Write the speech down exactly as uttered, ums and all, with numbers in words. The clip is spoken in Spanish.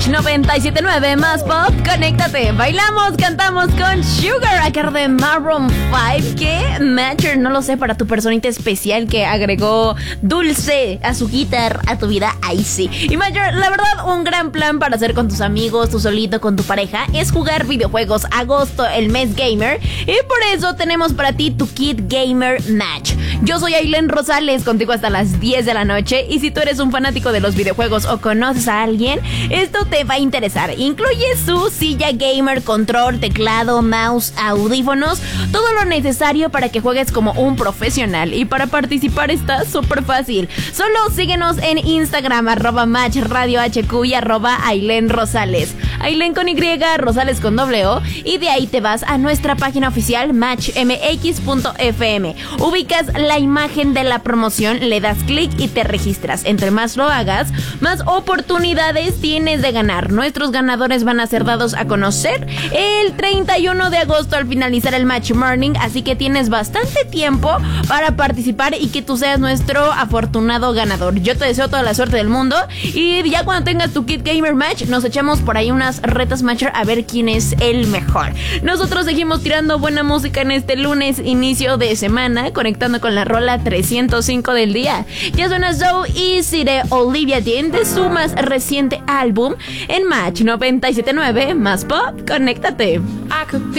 Match noventa y siete punto nueve más pop, conéctate. Bailamos, cantamos con Sugar a cargo de Maroon cinco. ¿Qué? Matcher, no lo sé, para tu personita especial que agregó dulce a su guitar a tu vida. Ahí sí. Y Matcher, la verdad, un gran plan para hacer con tus amigos, tú solito, con tu pareja, es jugar videojuegos. Agosto, el mes gamer. Y por eso tenemos para ti tu Kit Gamer Match. Yo soy Ailén Rosales, contigo hasta las diez de la noche. Y si tú eres un fanático de los videojuegos o conoces a alguien, esto te va a interesar. Incluye su silla gamer, control, teclado, mouse, audífonos, todo lo necesario para que juegues como un profesional. Y para participar está súper fácil. Solo síguenos en Instagram, arroba Match Radio H Q y arroba Ailén Rosales. Ailén con Y, Rosales con doble O. Y de ahí te vas a nuestra página oficial match m x punto f m. Ubicas la imagen de la promoción, le das clic y te registras. Entre más lo hagas, más oportunidades tienes de ganar. Nuestros ganadores van a ser dados a conocer el treinta y uno de agosto al finalizar el Match Morning, así que tienes bastante tiempo para participar y que tú seas nuestro afortunado ganador. Yo te deseo toda la suerte del mundo y ya cuando tengas tu Kit Gamer Match nos echamos por ahí unas retas Matcher a ver quién es el mejor. Nosotros seguimos tirando buena música en este lunes, inicio de semana, conectando con la rola trescientos cinco del día. Ya suena So Easy de Olivia Dean de su más reciente álbum en Match noventa y siete punto nueve más pop, conéctate.